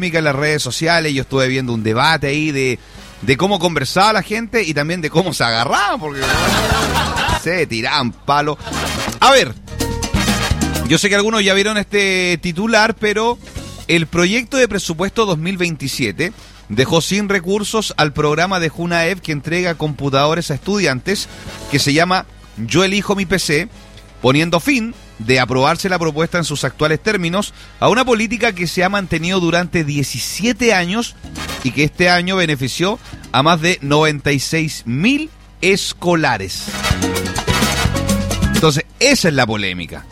polémica en las redes sociales. Yo estuve viendo un debate ahí de cómo conversaba la gente y también de cómo se agarraban, porque se tiraban palos. A ver, yo sé que algunos ya vieron este titular, pero el proyecto de presupuesto 2027 dejó sin recursos al programa de Junaev que entrega computadores a estudiantes, que se llama Yo elijo mi PC, poniendo fin, de aprobarse la propuesta en sus actuales términos, a una política que se ha mantenido durante 17 años y que este año benefició a más de 96.000 escolares. Entonces, esa es la polémica.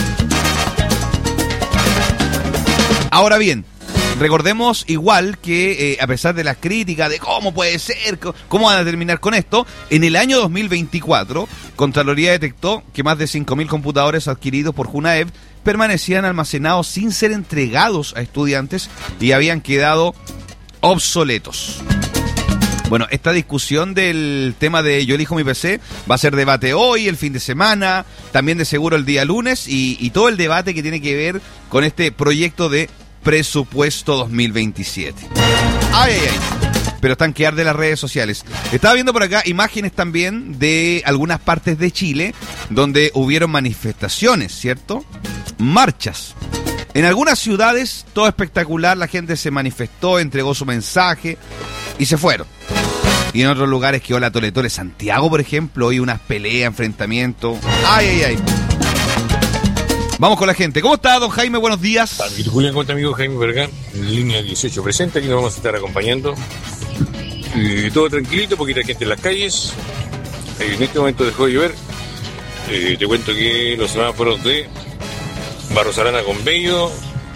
Ahora bien, recordemos igual que a pesar de las críticas de cómo puede ser, cómo van a terminar con esto, en el año 2024, Contraloría detectó que más de 5.000 computadores adquiridos por Junaev permanecían almacenados sin ser entregados a estudiantes y habían quedado obsoletos. Bueno, esta discusión del tema de Yo elijo mi PC va a ser debate hoy, el fin de semana, también de seguro el día lunes y todo el debate que tiene que ver con este proyecto de presupuesto 2027. Ay, ay, ay. Pero están que arde las redes sociales. Estaba viendo por acá imágenes también de algunas partes de Chile donde hubieron manifestaciones, ¿cierto? Marchas. En algunas ciudades, todo espectacular, la gente se manifestó, entregó su mensaje y se fueron. Y en otros lugares quedó la toletole. Santiago, por ejemplo, hoy unas peleas, enfrentamientos. Ay, ay, ay. Vamos con la gente. ¿Cómo está, don Jaime? Buenos días. Julián, con tu amigo Jaime Vergán, en línea 18 presente. Aquí nos vamos a estar acompañando. Todo tranquilito, poquita gente en las calles. En este momento dejó de llover. Te cuento que los semáforos de Barros Arana con Bello,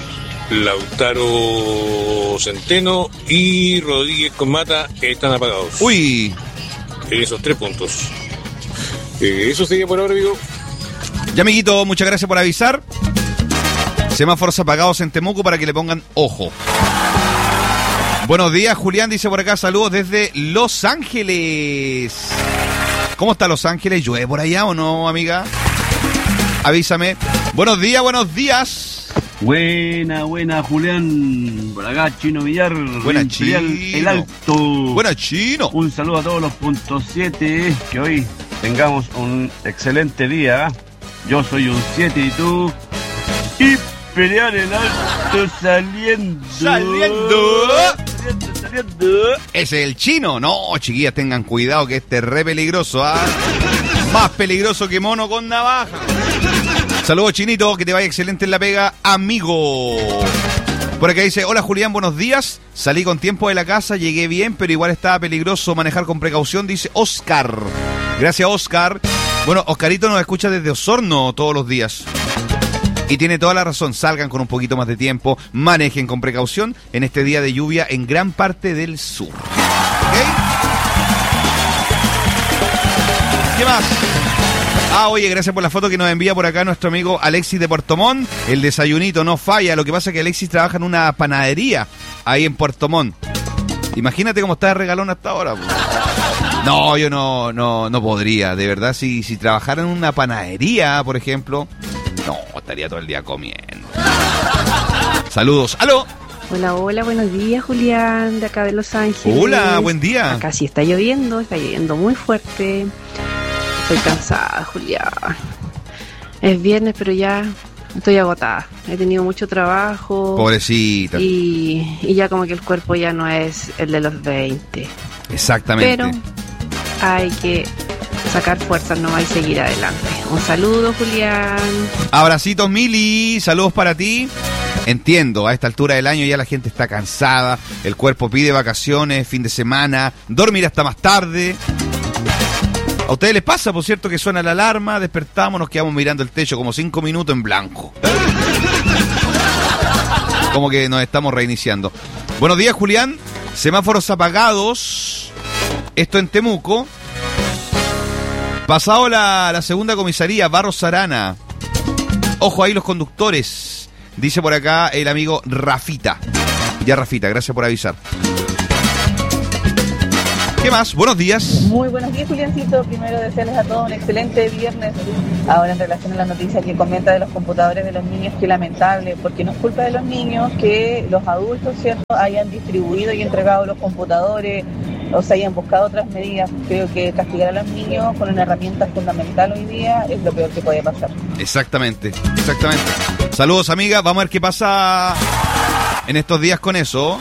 Lautaro Centeno y Rodríguez con Mata están apagados. Uy. En esos 3 puntos. Eso sería por ahora, amigo. Ya, amiguito, muchas gracias por avisar. Semáforos apagados en Temuco para que le pongan ojo. Buenos días, Julián, dice por acá, saludos desde Los Ángeles. ¿Cómo está Los Ángeles? ¿Llueve por allá o no, amiga? Avísame. Buenos días, buenos días. Buena, Julián. Por acá, Chino Villar. Buena, Imperial, Chino. El Alto. Buena, Chino. Un saludo a todos los puntos 7. Que hoy tengamos un excelente día. Yo soy un 7 y tú. Imperial, El Alto saliendo. ¿Ese es el Chino? No, chiquillas, tengan cuidado que este es re peligroso, ¿ah? Más peligroso que mono con navaja. Saludos, Chinito, que te vaya excelente en la pega, amigo. Por acá dice, hola Julián, buenos días. Salí con tiempo de la casa, llegué bien, pero igual estaba peligroso manejar con precaución, dice Oscar. Gracias, Oscar. Bueno, Oscarito nos escucha desde Osorno todos los días. Y tiene toda la razón, salgan con un poquito más de tiempo, manejen con precaución en este día de lluvia en gran parte del sur. ¿Ok? ¿Qué más? Oye, gracias por la foto que nos envía por acá nuestro amigo Alexis de Puerto Montt. El desayunito no falla, lo que pasa es que Alexis trabaja en una panadería ahí en Puerto Montt. Imagínate cómo está de regalón hasta ahora. No, yo no podría, de verdad, si trabajara en una panadería, por ejemplo... No, estaría todo el día comiendo. Saludos. ¡Aló! Hola, buenos días, Julián, de acá de Los Ángeles. Hola, buen día. Acá sí está lloviendo muy fuerte. Estoy cansada, Julián. Es viernes, pero ya estoy agotada. He tenido mucho trabajo. Pobrecita. Y ya como que el cuerpo ya no es el de los 20. Exactamente. Pero hay que sacar fuerzas nomás y seguir adelante. Un saludo, Julián. Abracitos, Mili. Saludos para ti. Entiendo, a esta altura del año ya la gente está cansada, el cuerpo pide vacaciones, fin de semana, dormir hasta más tarde. ¿A ustedes les pasa, por cierto, que suena la alarma, despertamos, nos quedamos mirando el techo como 5 minutos en blanco? Como que nos estamos reiniciando. Buenos días, Julián. Semáforos apagados. Esto en Temuco. Pasado la segunda comisaría, Barros Arana. Ojo ahí los conductores. Dice por acá el amigo Rafita. Ya, Rafita, gracias por avisar. ¿Qué más? Buenos días. Muy buenos días, Juliancito. Primero, desearles a todos un excelente viernes. Ahora, en relación a la noticia que comenta de los computadores de los niños, qué lamentable, porque no es culpa de los niños que los adultos, ¿cierto?, hayan distribuido y entregado los computadores o se hayan buscado otras medidas. Creo que castigar a los niños con una herramienta fundamental hoy día es lo peor que puede pasar. Exactamente. Saludos, amiga. Vamos a ver qué pasa en estos días con eso.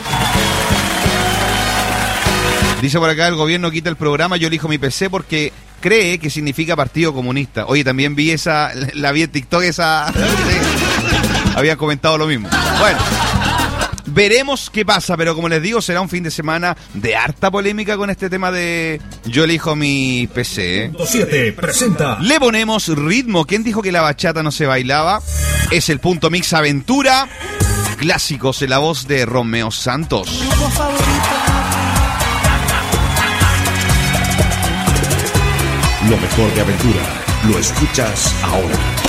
Dice por acá, el gobierno quita el programa Yo elijo mi PC porque cree que significa Partido Comunista. Oye, también vi la vi en TikTok esa... Había comentado lo mismo. Bueno, veremos qué pasa, pero como les digo, será un fin de semana de harta polémica con este tema de Yo elijo mi PC. 7 presenta. Le ponemos ritmo. ¿Quién dijo que la bachata no se bailaba? Es el Punto Mix Aventura. Clásicos en la voz de Romeo Santos. Lo mejor de Aventura lo escuchas ahora.